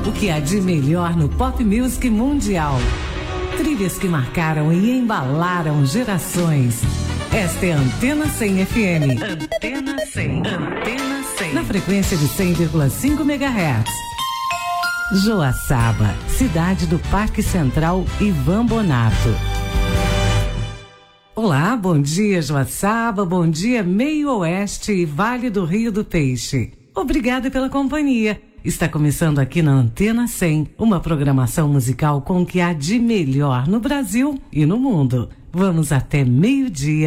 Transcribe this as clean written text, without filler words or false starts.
O que há de melhor no pop music mundial. Trilhas que marcaram e embalaram gerações. Esta é a Antena 100 FM. Antena 100. Antena 100. Na frequência de 100,5 MHz. Joaçaba, cidade do Parque Central Ivan Bonato. Olá, bom dia Joaçaba, bom dia Meio Oeste e Vale do Rio do Peixe. Obrigada pela companhia. Está começando aqui na Antena 100, uma programação musical com o que há de melhor no Brasil e no mundo. Vamos até meio-dia.